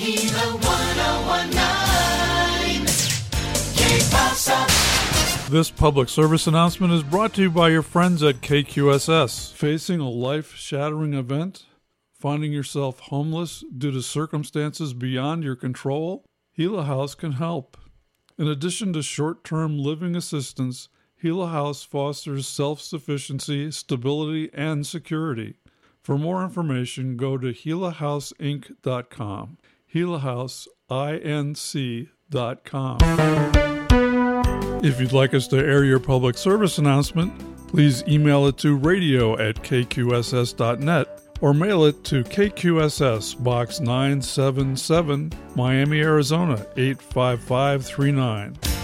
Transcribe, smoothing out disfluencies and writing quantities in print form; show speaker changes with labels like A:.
A: Gila 1019. ¿Qué pasa?
B: This public service announcement is brought to you by your friends at KQSS. Facing a life-shattering event? Finding yourself homeless due to circumstances beyond your control? Gila House can help. In addition to short-term living assistance, Gila House fosters self-sufficiency, stability, and security. For more information, go to GilaHouseInc.com. GilaHouseInc.com. If you'd like us to air your public service announcement, please email it to radio@kqss.net or mail it to KQSS, Box 977, Miami, Arizona, 85539.